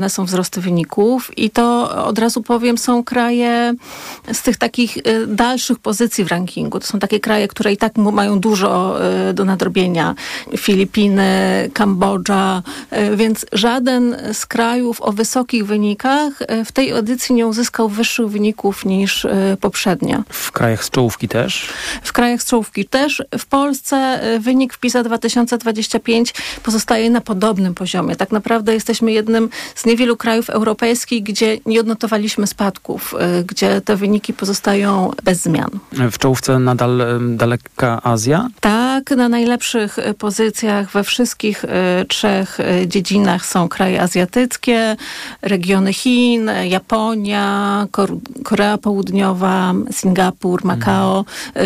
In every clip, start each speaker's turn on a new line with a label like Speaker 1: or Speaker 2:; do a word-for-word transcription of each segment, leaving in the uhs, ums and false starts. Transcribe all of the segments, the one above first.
Speaker 1: są wzrosty wyników i to od razu powiem, są kraje z tych takich dalszych pozycji w rankingu. To są takie kraje, które i tak mają dużo do nadrobienia. Filipiny, Kambodża, więc żaden z krajów o wysokich wynikach w tej edycji nie uzyskał wyższych wyników niż poprzednia.
Speaker 2: W krajach z czołówki też?
Speaker 1: W krajach z czołówki też. W Polsce wynik w PISA dwa tysiące dwudziesty piąty pozostaje na podobnym poziomie. Tak naprawdę jesteśmy jednym z niewielu krajów europejskich, gdzie nie odnotowaliśmy spadków, gdzie te wyniki pozostają bez zmian.
Speaker 2: W czołówce nadal daleka Azja?
Speaker 1: Tak, na najlepszych pozycjach we wszystkich trzech dziedzinach są kraje azjatyckie, regiony Chin, Japonia, Korea Południowa, Singapur, Makao.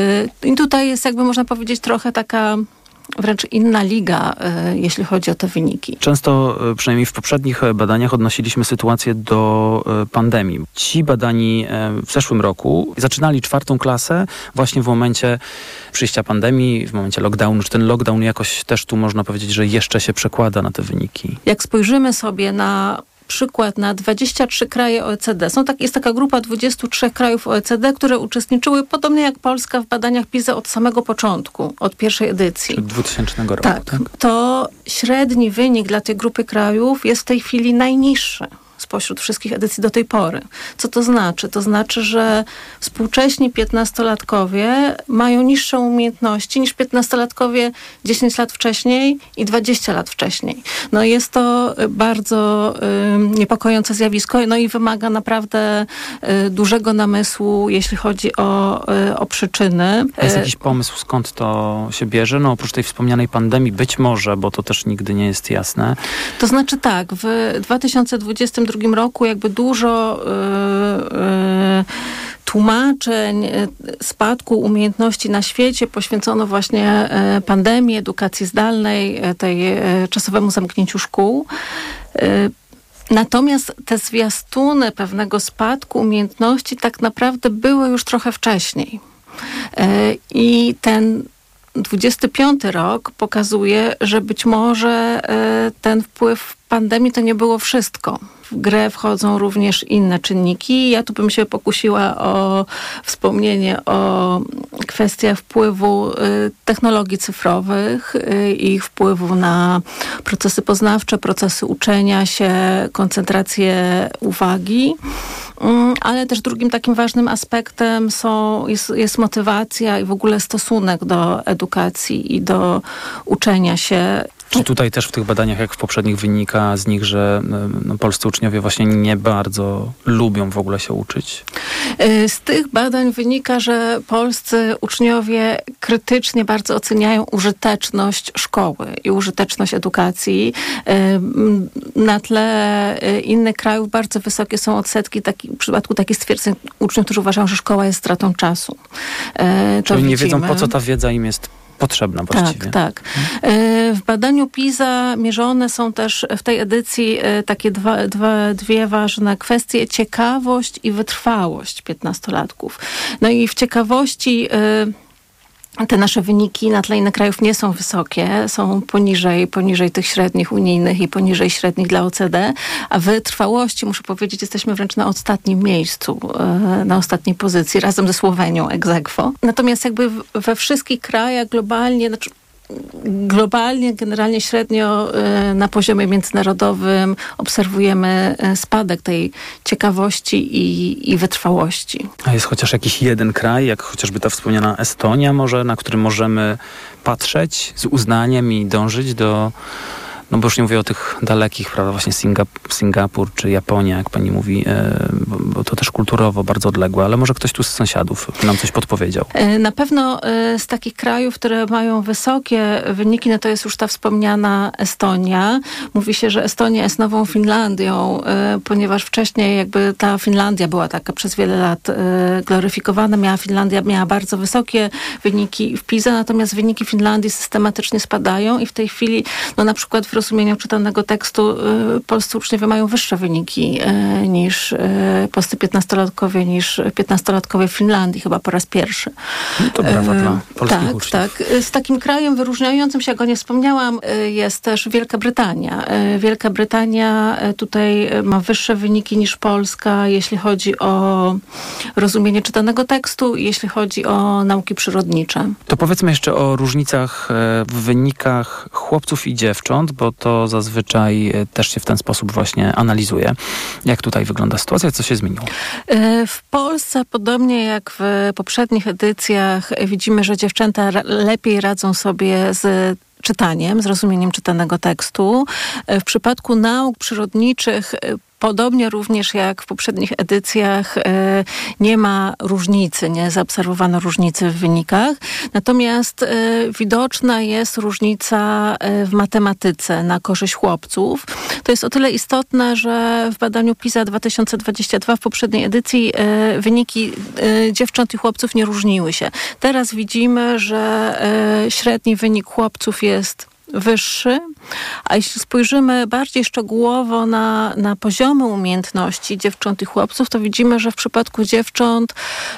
Speaker 1: I tutaj jest, jakby można powiedzieć, trochę taka wręcz inna liga, jeśli chodzi o te wyniki.
Speaker 2: Często, przynajmniej w poprzednich badaniach, odnosiliśmy sytuację do pandemii. Ci badani w zeszłym roku zaczynali czwartą klasę właśnie w momencie przyjścia pandemii, w momencie lockdownu. Czy ten lockdown jakoś też tu można powiedzieć, że jeszcze się przekłada na te wyniki?
Speaker 1: Jak spojrzymy sobie na przykład na dwadzieścia trzy kraje O E C D. Są tak, jest taka grupa dwudziestu trzech krajów O E C D, które uczestniczyły, podobnie jak Polska, w badaniach PISA od samego początku, od pierwszej edycji.
Speaker 2: Od dwutysięcznego roku.
Speaker 1: Tak, tak. To średni wynik dla tej grupy krajów jest w tej chwili najniższy spośród wszystkich edycji do tej pory. Co to znaczy? To znaczy, że współcześni piętnastolatkowie mają niższe umiejętności niż piętnastolatkowie dziesięć lat wcześniej i dwadzieścia lat wcześniej. No jest to bardzo y, niepokojące zjawisko, no i wymaga naprawdę y, dużego namysłu, jeśli chodzi o, y, o przyczyny.
Speaker 2: A jest jakiś pomysł, skąd to się bierze? No oprócz tej wspomnianej pandemii, być może, bo to też nigdy nie jest jasne.
Speaker 1: To znaczy tak, w dwa tysiące dwudziestym drugim roku jakby dużo yy, yy, tłumaczeń spadku umiejętności na świecie poświęcono właśnie pandemii, edukacji zdalnej, tej czasowemu zamknięciu szkół. Natomiast te zwiastuny pewnego spadku umiejętności tak naprawdę były już trochę wcześniej. I ten dwudziesty piąty rok pokazuje, że być może ten wpływ pandemii to nie było wszystko. W grę wchodzą również inne czynniki. Ja tu bym się pokusiła o wspomnienie o kwestiach wpływu technologii cyfrowych, ich wpływu na procesy poznawcze, procesy uczenia się, koncentrację uwagi. Ale też drugim takim ważnym aspektem są, jest, jest motywacja i w ogóle stosunek do edukacji i do uczenia się.
Speaker 2: Czy tutaj też w tych badaniach, jak w poprzednich, wynika z nich, że no, polscy uczniowie właśnie nie bardzo lubią w ogóle się uczyć?
Speaker 1: Z tych badań wynika, że polscy uczniowie krytycznie bardzo oceniają użyteczność szkoły i użyteczność edukacji. Na tle innych krajów bardzo wysokie są odsetki taki, w przypadku takich stwierdzeń uczniów, którzy uważają, że szkoła jest stratą czasu. To
Speaker 2: Czyli nie
Speaker 1: widzimy.
Speaker 2: wiedzą, po co ta wiedza im jest potrzebna właściwie.
Speaker 1: Tak, tak. W badaniu PISA mierzone są też w tej edycji takie dwa, dwa, dwie ważne kwestie: ciekawość i wytrwałość piętnastolatków. No i w ciekawości te nasze wyniki na tle innych krajów nie są wysokie, są poniżej, poniżej tych średnich unijnych i poniżej średnich dla O E C D, a w wytrwałości, muszę powiedzieć, jesteśmy wręcz na ostatnim miejscu, na ostatniej pozycji, razem ze Słowenią ex aequo. Natomiast jakby we wszystkich krajach globalnie, znaczy globalnie, generalnie średnio na poziomie międzynarodowym obserwujemy spadek tej ciekawości i, i wytrwałości.
Speaker 2: A jest chociaż jakiś jeden kraj, jak chociażby ta wspomniana Estonia może, na który możemy patrzeć z uznaniem i dążyć do... No bo już nie mówię o tych dalekich, prawda, właśnie Singap- Singapur czy Japonia, jak pani mówi, e, bo, bo to też kulturowo bardzo odległe, ale może ktoś tu z sąsiadów nam coś podpowiedział.
Speaker 1: Na pewno e, z takich krajów, które mają wysokie wyniki, no to jest już ta wspomniana Estonia. Mówi się, że Estonia jest nową Finlandią, e, ponieważ wcześniej jakby ta Finlandia była taka przez wiele lat e, gloryfikowana. Miała Finlandia miała bardzo wysokie wyniki w PISA, natomiast wyniki Finlandii systematycznie spadają i w tej chwili, no na przykład w rozumieniu czytanego tekstu polscy uczniowie mają wyższe wyniki niż polscy piętnastolatkowie, niż piętnastolatkowie w Finlandii chyba po raz pierwszy.
Speaker 2: No to brawa dla polskich
Speaker 1: tak,
Speaker 2: uczniów.
Speaker 1: Tak, z takim krajem wyróżniającym się, jak o nie wspomniałam, jest też Wielka Brytania. Wielka Brytania tutaj ma wyższe wyniki niż Polska, jeśli chodzi o rozumienie czytanego tekstu i jeśli chodzi o nauki przyrodnicze.
Speaker 2: To powiedzmy jeszcze o różnicach w wynikach chłopców i dziewcząt, bo to zazwyczaj też się w ten sposób właśnie analizuje. Jak tutaj wygląda sytuacja? Co się zmieniło?
Speaker 1: W Polsce, podobnie jak w poprzednich edycjach, widzimy, że dziewczęta lepiej radzą sobie z czytaniem, z rozumieniem czytanego tekstu. W przypadku nauk przyrodniczych podobnie również jak w poprzednich edycjach nie ma różnicy, nie zaobserwowano różnicy w wynikach. Natomiast widoczna jest różnica w matematyce na korzyść chłopców. To jest o tyle istotne, że w badaniu PISA dwa tysiące dwudziestym drugim w poprzedniej edycji wyniki dziewcząt i chłopców nie różniły się. Teraz widzimy, że średni wynik chłopców jest wyższy, a jeśli spojrzymy bardziej szczegółowo na, na poziomy umiejętności dziewcząt i chłopców, to widzimy, że w przypadku dziewcząt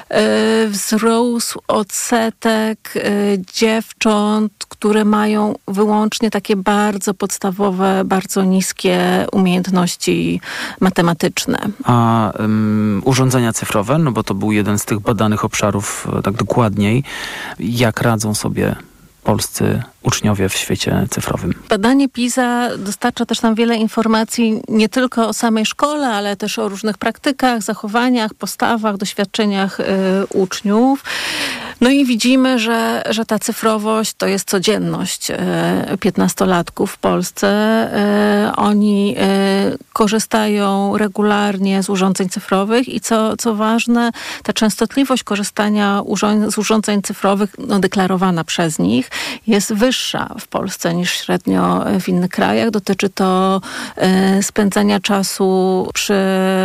Speaker 1: y, wzrósł odsetek y, dziewcząt, które mają wyłącznie takie bardzo podstawowe, bardzo niskie umiejętności matematyczne.
Speaker 2: A um, urządzenia cyfrowe, no bo to był jeden z tych badanych obszarów tak dokładniej, jak radzą sobie polscy uczniowie w świecie cyfrowym?
Speaker 1: Badanie PISA dostarcza też nam wiele informacji nie tylko o samej szkole, ale też o różnych praktykach, zachowaniach, postawach, doświadczeniach y, uczniów. No i widzimy, że, że ta cyfrowość to jest codzienność piętnastolatków w Polsce. Y, oni y, korzystają regularnie z urządzeń cyfrowych i co, co ważne, ta częstotliwość korzystania urząd- z urządzeń cyfrowych, no, deklarowana przez nich, jest wyższa w Polsce niż średnio w innych krajach. Dotyczy to y, spędzania czasu przy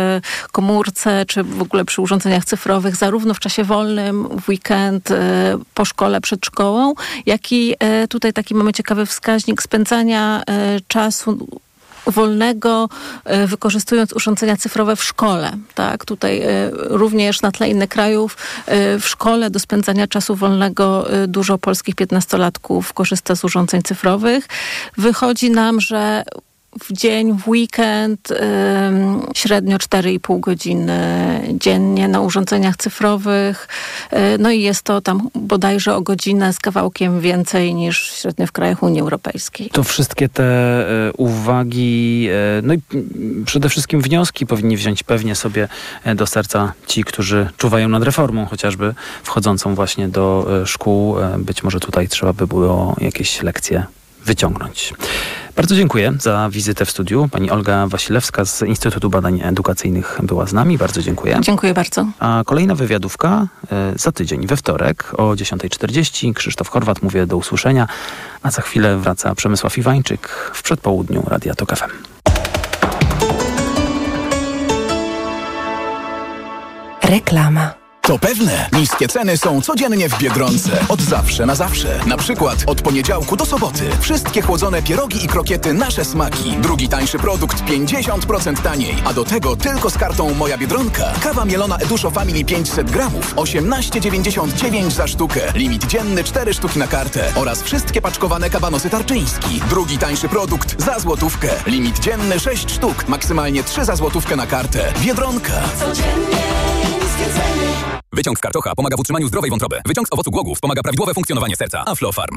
Speaker 1: komórce, czy w ogóle przy urządzeniach cyfrowych, zarówno w czasie wolnym, w weekend, y, po szkole, przed szkołą, jak i y, tutaj taki mamy ciekawy wskaźnik spędzania y, czasu wolnego, wykorzystując urządzenia cyfrowe w szkole. Tak? Tutaj również na tle innych krajów w szkole do spędzania czasu wolnego dużo polskich piętnastolatków korzysta z urządzeń cyfrowych. Wychodzi nam, że w dzień, w weekend y, średnio cztery i pół godziny dziennie na urządzeniach cyfrowych. Y, no i jest to tam bodajże o godzinę z kawałkiem więcej niż średnio w krajach Unii Europejskiej.
Speaker 2: To wszystkie te y, uwagi, y, no i y, przede wszystkim wnioski powinni wziąć pewnie sobie y, do serca ci, którzy czuwają nad reformą, chociażby wchodzącą właśnie do y, szkół. Y, być może tutaj trzeba by było jakieś lekcje wyciągnąć. Bardzo dziękuję za wizytę w studiu. Pani Olga Wasilewska z Instytutu Badań Edukacyjnych była z nami. Bardzo dziękuję.
Speaker 1: Dziękuję bardzo.
Speaker 2: A kolejna wywiadówka y, za tydzień, we wtorek o dziesiąta czterdzieści. Krzysztof Horwat, mówię do usłyszenia. A za chwilę wraca Przemysław Iwańczyk w przedpołudniu Radia Tok F M.
Speaker 3: Reklama.
Speaker 4: To pewne, niskie ceny są codziennie w Biedronce. Od zawsze na zawsze. Na przykład od poniedziałku do soboty. Wszystkie chłodzone pierogi i krokiety Nasze Smaki. Drugi tańszy produkt pięćdziesiąt procent taniej. A do tego tylko z kartą Moja Biedronka. Kawa mielona Eduszo Family pięćset gramów. osiemnaście dziewięćdziesiąt dziewięć za sztukę. Limit dzienny cztery sztuki na kartę. Oraz wszystkie paczkowane kabanosy Tarczyński. Drugi tańszy produkt za złotówkę. Limit dzienny sześć sztuk. Maksymalnie trzy za złotówkę na kartę. Biedronka. Codziennie niskie ceny.
Speaker 5: Wyciąg z karczocha pomaga w utrzymaniu zdrowej wątroby. Wyciąg z owocu głogów pomaga prawidłowe funkcjonowanie serca. Aflofarm.